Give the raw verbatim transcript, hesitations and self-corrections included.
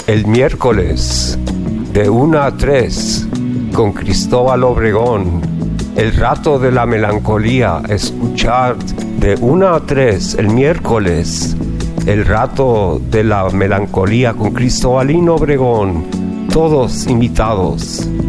El miércoles de una a tres con Cristóbal Obregón. El rato de la melancolía, escuchar de una a tres el miércoles. El rato de la melancolía con Cristóbalino Obregón. Todos invitados.